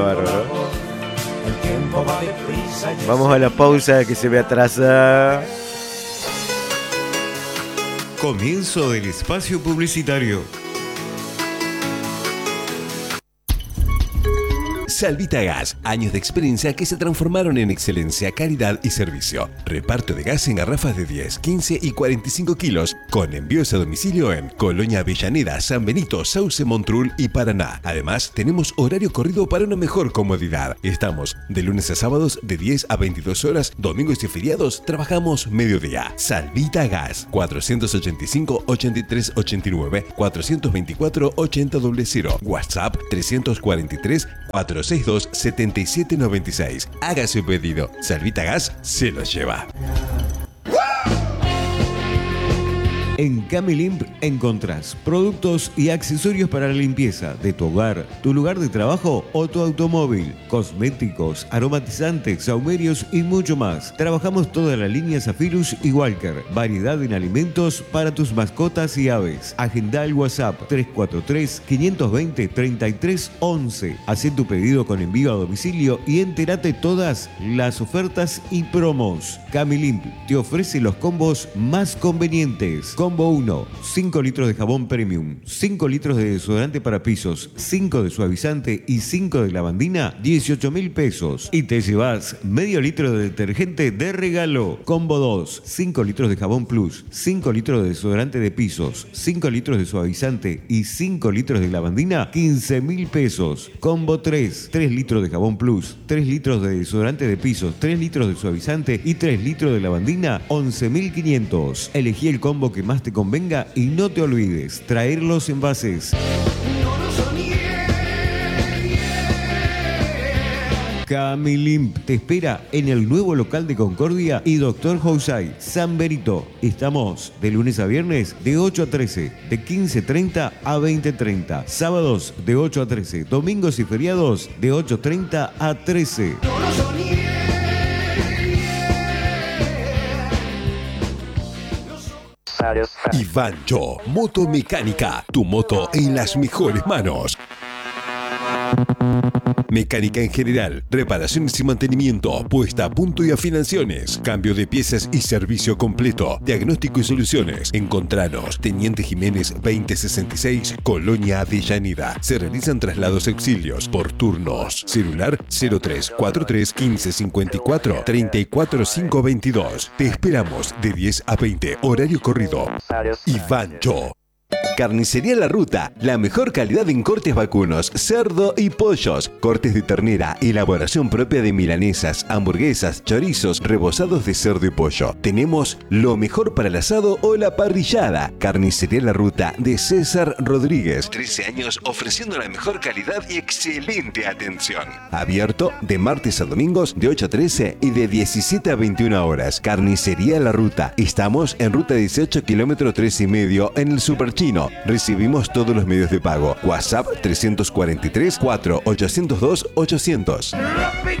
Bárbaro. Vamos a la pausa que se me atrasa. Comienzo del espacio publicitario. Salvita Gas, años de experiencia que se transformaron en excelencia, calidad y servicio. Reparto de gas en garrafas de 10, 15 y 45 kilos, con envíos a domicilio en Colonia Avellaneda, San Benito, Sauce, Montrul y Paraná. Además, tenemos horario corrido para una mejor comodidad. Estamos de lunes a sábados de 10 a 22 horas, domingos y feriados trabajamos mediodía. Salvita Gas, 485-8389, 424-8000, WhatsApp 343-462-7796. Haga su pedido. Salvita Gas se lo lleva. En Camilimp encontrás productos y accesorios para la limpieza de tu hogar, tu lugar de trabajo o tu automóvil, cosméticos, aromatizantes, saumerios y mucho más. Trabajamos toda la línea Zephyrus y Walker, variedad en alimentos para tus mascotas y aves. Agenda el WhatsApp 343-520-3311. Haz tu pedido con envío a domicilio y entérate todas las ofertas y promos. Camilimp te ofrece los combos más convenientes. Combo 1, 5 litros de jabón premium, 5 litros de desodorante para pisos, 5 de suavizante y 5 de lavandina, 18.000 pesos. Y te llevas medio litro de detergente de regalo. Combo 2, 5 litros de jabón plus, 5 litros de desodorante de pisos, 5 litros de suavizante y 5 litros de lavandina, 15.000 pesos. Combo 3, 3 litros de jabón plus, 3 litros de desodorante de pisos, 3 litros de suavizante y 3 litros de lavandina, 11.500. Elegí el combo que más te convenga y no te olvides, traer los envases. Camilimp te espera en el nuevo local de Concordia y Dr. Housay, San Benito. Estamos de lunes a viernes de 8 a 13, de 15:30 a 20:30. Sábados de 8 a 13, domingos y feriados de 8:30 a 13. Ivancho, moto mecánica, tu moto en las mejores manos. Mecánica en general, reparaciones y mantenimiento, puesta a punto y afinaciones, cambio de piezas y servicio completo, diagnóstico y soluciones. Encontranos, Teniente Jiménez 2066, Colonia Avellaneda. Se realizan traslados auxilios por turnos. Celular 0343 1554 34522. Te esperamos de 10 a 20, horario corrido. Ivancho. Carnicería La Ruta, la mejor calidad en cortes vacunos, cerdo y pollos, cortes de ternera, elaboración propia de milanesas, hamburguesas, chorizos, rebozados de cerdo y pollo. Tenemos lo mejor para el asado o la parrillada. Carnicería La Ruta de César Rodríguez, 13 años ofreciendo la mejor calidad y excelente atención. Abierto de martes a domingos de 8 a 13 y de 17 a 21 horas. Carnicería La Ruta. Estamos en ruta 18 kilómetro 3,5 en el Superchino. Recibimos todos los medios de pago. WhatsApp 343 4 802 800.